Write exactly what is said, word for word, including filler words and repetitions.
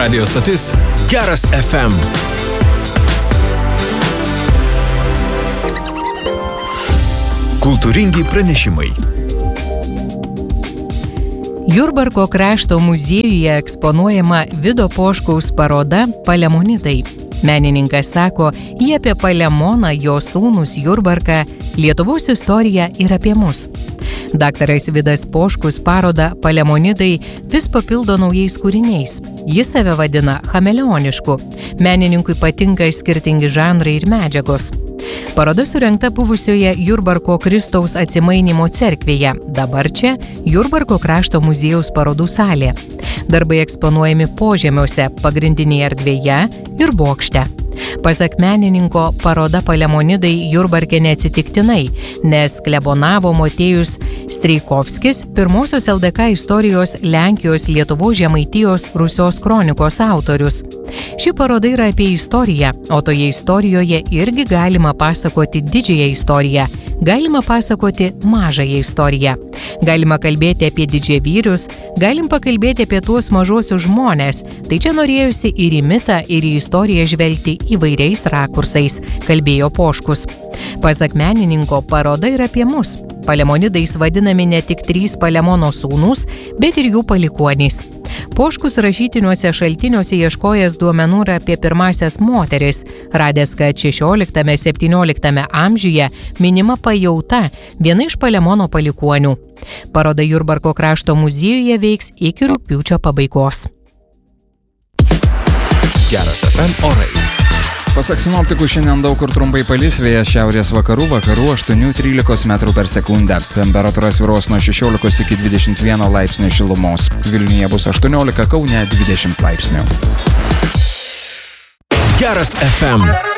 Radio stotis Geras F M. Kultūringi pranešimai. Jurbarko krašto muziejuje eksponuojama Vido Poškaus paroda Palemonitai. Menininkas sako, jie apie Palemoną, jo sūnus Jurbarką, Lietuvos istoriją ir apie mus. Daktaras Vidas Poškus parodą Palemonitai vis papildo naujais kūriniais. Jis save vadina chameleonišku. Menininkui patinka skirtingi žanrai ir medžiagos. Paroda surengta buvusioje Jurbarko Kristaus Atsimainymo cerkvėje, dabar čia Jurbarko krašto muziejaus parodų salė. Darbai eksponuojami požemiuose, pagrindinėje erdvėje ir bokšte. Pasak menininko, paroda Palemonitai Jurbarke neatsitiktinai, nes klebonavo Motiejus Streikovskis, pirmosios L D K istorijos Lenkijos, Lietuvos, Žemaitijos, Rusios kronikos autorius. Ši paroda yra apie istoriją, o toje istorijoje irgi galima pasakoti didžiąją istoriją, galima pasakoti mažąją istoriją. Galima kalbėti apie didžiavyrius, galim pakalbėti apie tuos mažuosius žmonės. Tai čia norėjusi ir į mitą, ir į istoriją žvelgti įvairiais rakursais, kalbėjo Poškus. Pasak menininko, paroda yra apie mus. Palemonitais vadinami ne tik trys Palemono sūnūs, bet ir jų palikuonys. Poškus rašytiniuose šaltiniuose ieškojęs duomenų apie pirmasias moteris, radęs, kad šešioliktame septynioliktame amžiuje minima Pajauta, viena iš Palemono palikuonių. Paroda Jurbarko krašto muziejuje veiks iki rugpjūčio pabaigos. Geras F M orai. Pasak sinoptikų, šiandien daug kur trumpai palis, vėjas šiaurės vakarų, vakarų aštuoni trylika metrų per sekundę. Temperatūra svyruos nuo šešiolikos iki dvidešimt vieno laipsnio šilumos. Vilniuje bus aštuoniolika, Kaune dvidešimt laipsnių. Geras F M.